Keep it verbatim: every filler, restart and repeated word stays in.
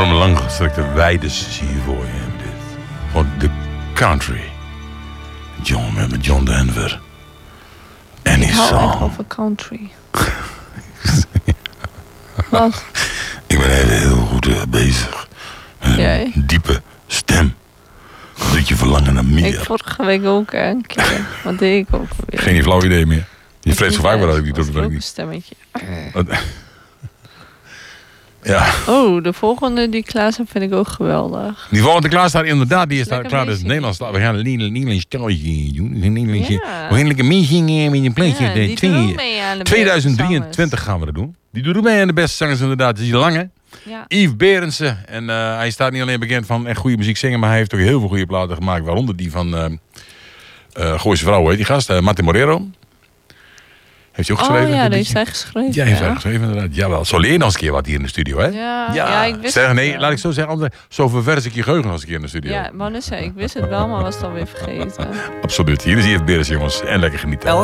enorme langgestrekte weides zie je voor je. Dit. Gewoon de country. John met John Denver. En die Ik hou echt song. wel van country. Wat? Ik ben even heel goed uh, bezig. Een Jij? diepe stem. Dat je verlangen naar meer. Ik vorige week ook hè, een keer. Wat deed ik ook weer? Geen flauw idee meer. Je vreet zo vaak wel dat ik niet dat dat ook weet ik een niet. stemmetje. Ja. Oh, de volgende die klaar staat vind ik ook geweldig. Die volgende klaar staat inderdaad. Die is daar Lekker klaar. Dat is meezingen. Nederlands. We gaan een Nederlands taaltje doen. Een Nederlands. Ja. We gaan lekker meezingen met een plaatje. Ja, die Twee- doen ook mee aan de tweeduizend beste drieëntwintig gaan we dat doen. Die doen ook mee aan de beste zangers inderdaad. Die lange. Ja. Yves Berendsen. En uh, hij staat niet alleen bekend van echt goede muziek zingen, maar hij heeft ook heel veel goede platen gemaakt. Waaronder die van uh, uh, Gooise Vrouw, heet die gast. Uh, Martin Morero. Heeft hij ook geschreven? Oh ja, dat die heeft liedje? hij geschreven. Ja, heeft ja. hij geschreven inderdaad. Jawel, zo leer je nog eens een keer wat hier in de studio, hè? Ja, ja, ik wist zeg, het nee, wel. laat ik zo zeggen. Anders, zo ververs ik je geheugen als een keer in de studio. Ja, maar dus, ik wist het wel, maar was het alweer vergeten. Absoluut. Hier is Yves Berendsen, jongens. En lekker genieten.